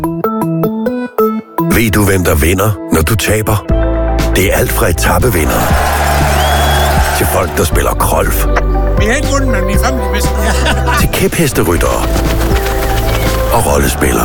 Ved du, hvem der vinder, når du taber? Det er alt fra etappevinder til folk, der spiller golf. Vi har ikke vundet, men vi er til kæphesteryttere og rollespillere.